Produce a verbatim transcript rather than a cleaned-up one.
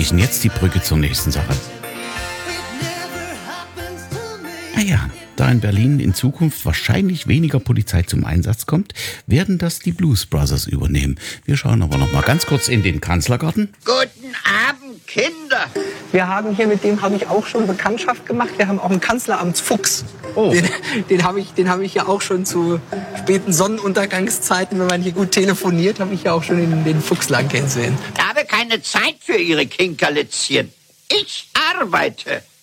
ist denn jetzt die Brücke zur nächsten Sache? Ah ja, da in Berlin in Zukunft wahrscheinlich weniger Polizei zum Einsatz kommt, werden das die Blues Brothers übernehmen. Wir schauen aber noch mal ganz kurz in den Kanzlergarten. Guten Abend, Kinder. Wir haben hier, mit dem habe ich auch schon Bekanntschaft gemacht. Wir haben auch einen Kanzleramtsfuchs. Oh. Den, den habe ich, den habe ich ja auch schon zu späten Sonnenuntergangszeiten, wenn man hier gut telefoniert, habe ich ja auch schon den, den Fuchs lang kennen sehen. Ich habe keine Zeit für Ihre Kinkerlitzchen. Ich arbeite.